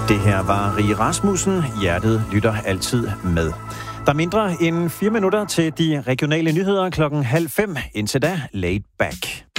Det her var Rie Rasmussen. Hjertet lytter altid med. Der er mindre end 4 minutter til de regionale nyheder 4:30. Indtil da, laid back.